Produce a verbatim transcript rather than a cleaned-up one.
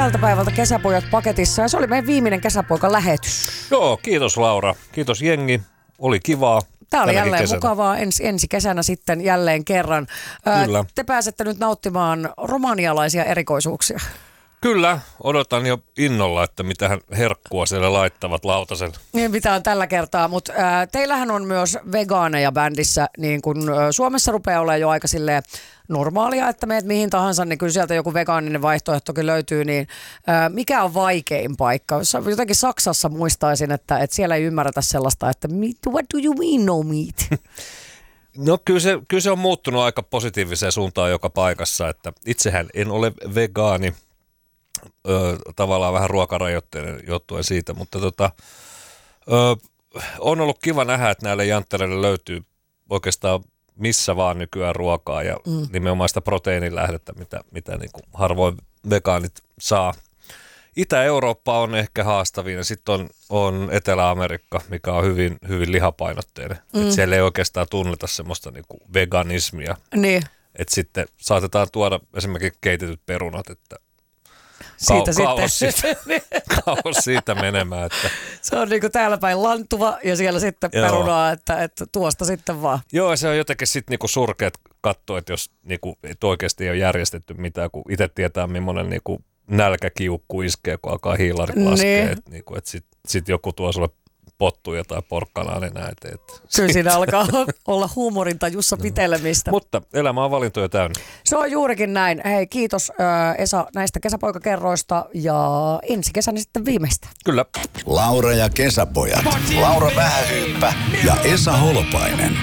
tältä päivältä Kesäpojat paketissa ja se oli meidän viimeinen Kesäpoika-lähetys. Joo, kiitos Laura. Kiitos jengi. Oli kivaa. Tämä oli jälleen kesänä. mukavaa ensi, ensi kesänä sitten jälleen kerran. Kyllä. Te pääsette nyt nauttimaan romanialaisia erikoisuuksia. Kyllä, odotan jo innolla, että mitähän herkkua siellä laittavat lautasen. Niin mitä on tällä kertaa, mutta äh, teillähän on myös vegaaneja bändissä, niin kun äh, Suomessa rupeaa olemaan jo aika silleen normaalia, että meet mihin tahansa, niin kyllä sieltä joku vegaaninen vaihtoehtokin löytyy, niin äh, mikä on vaikein paikka? Jotenkin Saksassa muistaisin, että, että siellä ei ymmärretä sellaista, että what do you mean no meat? No kyllä se, kyllä se on muuttunut aika positiiviseen suuntaan joka paikassa, että itsehän en ole vegaani. Ö, tavallaan vähän ruokarajoitteinen johtuen siitä, mutta tota, ö, on ollut kiva nähdä, että näille janttereille löytyy oikeastaan missä vaan nykyään ruokaa ja mm. nimenomaan sitä proteiinilähdettä, mitä, mitä niin kuin harvoin vegaanit saa. Itä-Eurooppa on ehkä haastavin ja sitten on, on Etelä-Amerikka, mikä on hyvin, hyvin lihapainotteinen. Mm. Et siellä ei oikeastaan tunneta semmoista niin kuin veganismia. Niin. Että sitten saatetaan tuoda esimerkiksi keitetyt perunat, että Siitä Kau- kauas, sitten. siitä, kauas siitä menemään. Että. Se on niin kuin täällä päin lantuva ja siellä sitten Joo. perunaa, että, että tuosta sitten vaan. Joo, se on jotenkin sitten niinku surkeat katsoa, että jos niinku, et oikeasti ei ole järjestetty mitään, kun itse tietää, millainen niinku nälkäkiukku iskee, kun alkaa hiilarit laskea. Niin. Että niinku, et sitten sit joku tuo sulle pottuja tai porkkanaa nenään eteen. Kyllä siinä alkaa olla huumorintajussa pitelemistä. Mutta elämä on valintoja täynnä. Se on juurikin näin. Hei, kiitos äh, Esa näistä kesäpoikakerroista ja ensi kesänä sitten viimeistä. Kyllä. Laura ja Kesäpojat. Laura Vähähyyppä ja Esa Holopainen.